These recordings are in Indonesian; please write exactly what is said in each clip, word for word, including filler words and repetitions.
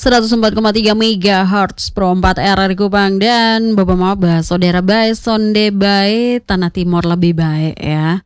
seratus empat koma tiga megahertz Pro empat R R Kupang dan Bapak Maba, Saudara baik, sonde baik, Tanah Timur lebih baik ya.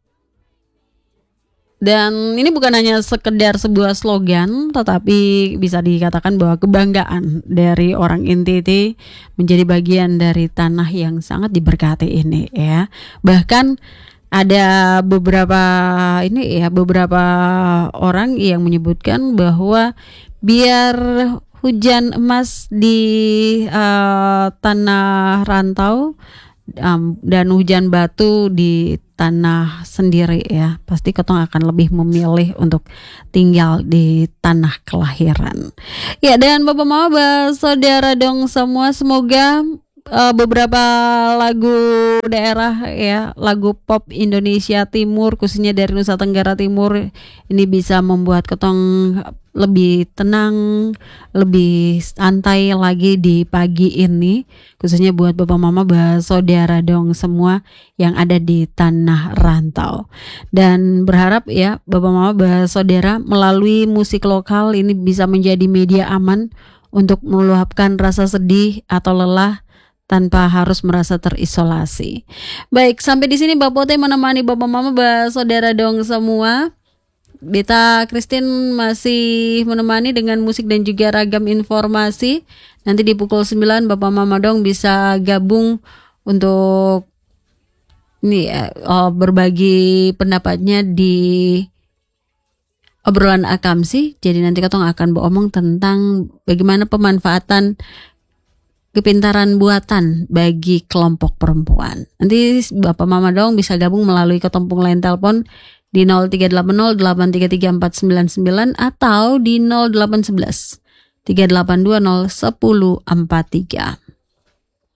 Dan ini bukan hanya sekedar sebuah slogan, tetapi bisa dikatakan bahwa kebanggaan dari orang N T T menjadi bagian dari tanah yang sangat diberkati ini ya. Bahkan ada beberapa ini ya, beberapa orang yang menyebutkan bahwa biar hujan emas di uh, tanah rantau um, dan hujan batu di tanah sendiri ya, pasti ketong akan lebih memilih untuk tinggal di tanah kelahiran. Ya, dan Bapak Maba, saudara dong semua, semoga uh, beberapa lagu daerah ya, lagu pop Indonesia Timur khususnya dari Nusa Tenggara Timur ini bisa membuat ketong lebih tenang, lebih santai lagi di pagi ini, khususnya buat Bapak Mama, saudara dong semua yang ada di tanah rantau. Dan berharap ya Bapak Mama, saudara, melalui musik lokal ini bisa menjadi media aman untuk meluapkan rasa sedih atau lelah tanpa harus merasa terisolasi. Baik, sampai di sini Bapak Pote menemani Bapak Mama, saudara dong semua. Beta Christine masih menemani dengan musik dan juga ragam informasi. Nanti di pukul sembilan Bapak Mama dong bisa gabung untuk ini ya, oh, berbagi pendapatnya di obrolan Akamsi. Jadi nanti katong akan beromong tentang bagaimana pemanfaatan kepintaran buatan bagi kelompok perempuan. Nanti Bapak Mama dong bisa gabung melalui ketumpung line telepon di nol tiga delapan nol delapan tiga tiga empat sembilan sembilan atau di nol delapan satu satu tiga delapan dua nol satu nol empat tiga.